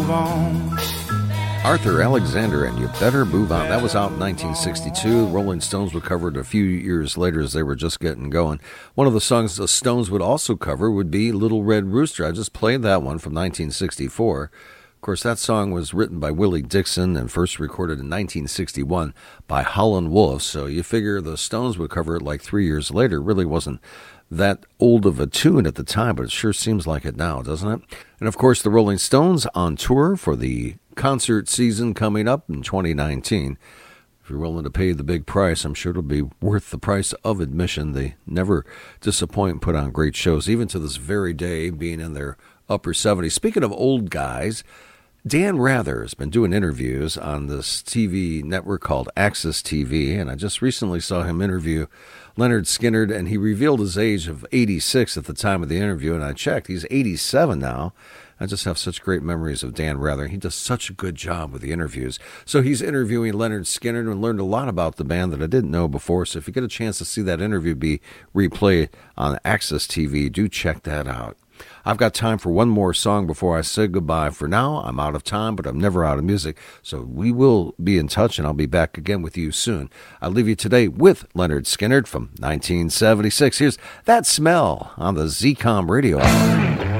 on. Arthur Alexander and You Better Move On. That was out in 1962. Rolling Stones would cover it a few years later as they were just getting going. One of the songs the Stones would also cover would be Little Red Rooster. I just played that one from 1964. Of course, that song was written by Willie Dixon and first recorded in 1961 by Howlin' Wolf. So you figure the Stones would cover it like 3 years later. It really wasn't that old of a tune at the time, but it sure seems like it now, doesn't it? And of course, the Rolling Stones on tour for the concert season coming up in 2019. If you're willing to pay the big price, I'm sure it'll be worth the price of admission. They never disappoint and put on great shows, even to this very day, being in their upper 70s. Speaking of old guys, Dan Rather has been doing interviews on this TV network called Access TV, and I just recently saw him interview Leonard Skinner, and he revealed his age of 86 at the time of the interview, and I checked. He's 87 now. I just have such great memories of Dan Rather. He does such a good job with the interviews. So he's interviewing Leonard Skinner and learned a lot about the band that I didn't know before. So if you get a chance to see that interview be replayed on Access TV, do check that out. I've got time for one more song before I say goodbye. For now, I'm out of time, but I'm never out of music. So we will be in touch, and I'll be back again with you soon. I'll leave you today with Leonard Skinner from 1976. Here's That Smell on the ZCOM Radio Hour.